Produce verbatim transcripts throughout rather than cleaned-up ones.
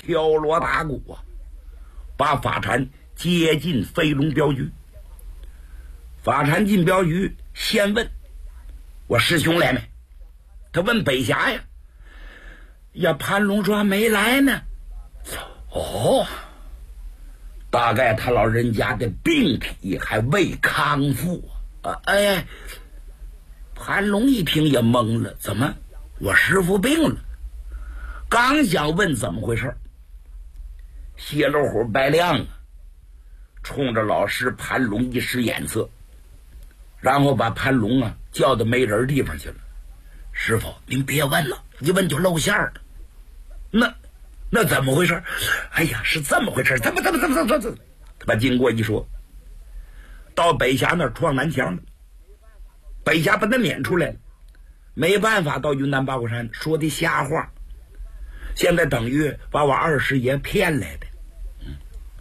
敲锣打鼓啊，把法禅接进飞龙镖局。法禅进镖局，先问我师兄来没？他问北峡呀，呀，潘龙说没来呢。哦，大概他老人家的病体还未康复啊！哎，潘龙一听也懵了，怎么我师父病了？刚想问怎么回事，血老虎白亮啊，冲着老师潘龙一使眼色，然后把潘龙啊叫到没人地方去了。师傅，您别问了，一问就露馅了。那那怎么回事？哎呀，是这么回事，怎么怎么怎么怎么怎么？他把经过一说，到北峡那儿撞南墙了，北峡把他撵出来了，没办法到云南八卦山，说的瞎话，现在等于把我二师爷骗来的。嗯，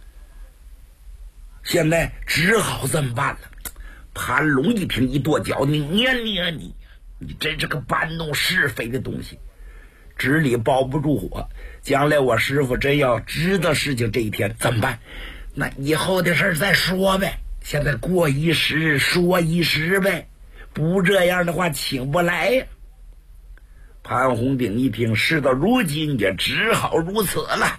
现在只好这么办了。潘龙一听一跺脚，你你你你你真是个搬弄是非的东西，纸里包不住火，将来我师傅真要知道事情这一天怎么办？那以后的事再说呗，现在过一时说一时呗，不这样的话请不来呀。潘红鼎一听，事到如今也只好如此了，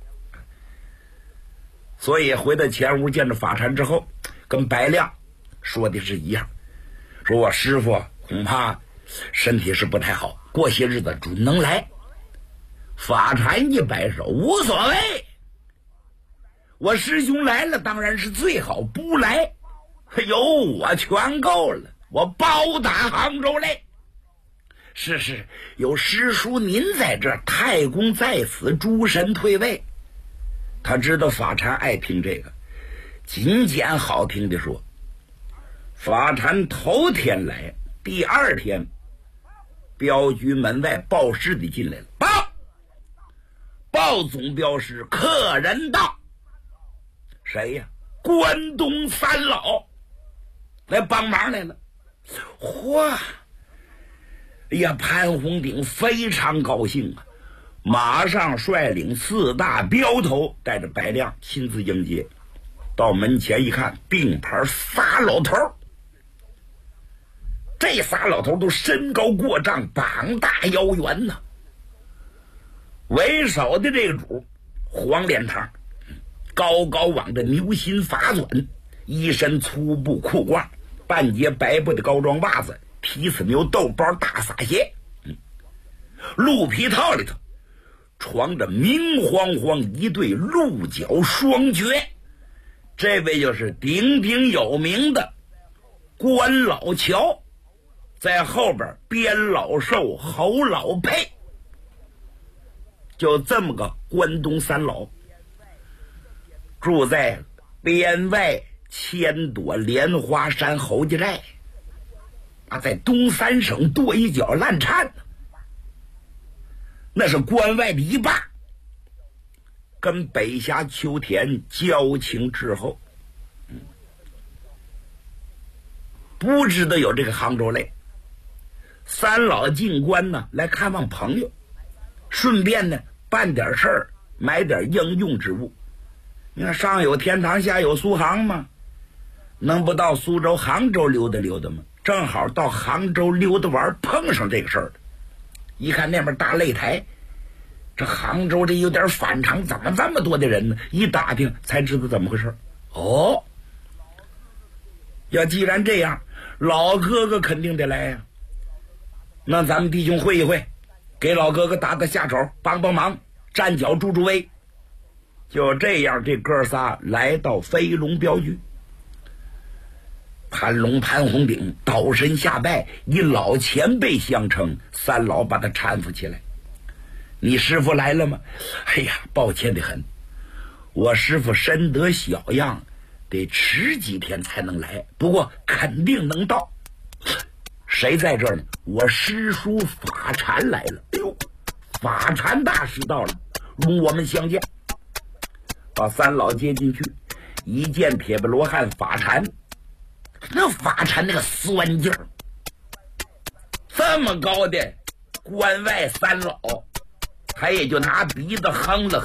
所以回到前屋见着法禅之后，跟白亮说的是一样，说我师傅恐怕身体是不太好，过些日子准能来。法禅一摆手，无所谓，我师兄来了当然是最好，不来有我全够了，我包打杭州来。是是，有师叔您在这儿，太公在此，诸神退位。他知道法禅爱听这个，仅简好听的说，法禅头天来，第二天镖局门外报事的进来了，报报总镖师客人到。谁呀？关东三老来帮忙来了。嚯！哎呀，潘红鼎非常高兴啊，马上率领四大镖头，带着白亮亲自迎接。到门前一看，并排仨老头，这仨老头都身高过丈，膀大腰圆呐。为首的这个主黄脸膛，高高往着牛心发短，一身粗布裤褂，半截白布的高装袜子，皮子牛豆包大撒鞋，嗯，鹿皮套里头装着明晃晃一对鹿角双绝。这位就是鼎鼎有名的关老乔，在后边边老寿侯老配，就这么个关东三老，住在边外千朵莲花山侯家寨啊，在东三省跺一脚烂颤，那是关外的一霸，跟北峡秋田交情之后，嗯，不知道有这个杭州来。三老进关呢，来看望朋友，顺便呢办点事儿，买点应用之物。你看上有天堂，下有苏杭嘛，能不到苏州杭州溜达溜达吗？正好到杭州溜达玩，碰上这个事儿了。一看那边大擂台，这杭州这有点反常，怎么这么多的人呢？一打听才知道怎么回事。哦，要既然这样，老哥哥肯定得来呀、啊。那咱们弟兄会一会，给老哥哥打打下手，帮帮忙，站脚助助威。就这样，这哥仨来到飞龙镖局。潘龙、潘红鼎倒身下拜，以老前辈相称。三老把他搀扶起来。你师傅来了吗？哎呀，抱歉的很，我师傅身得小恙，得迟几天才能来，不过肯定能到。谁在这儿呢？我师叔法禅来了。哎呦，法禅大师到了，容我们相见。把三老接进去，一见铁布罗汉法禅，那法禅那个酸劲儿，这么高的关外三老，他也就拿鼻子哼了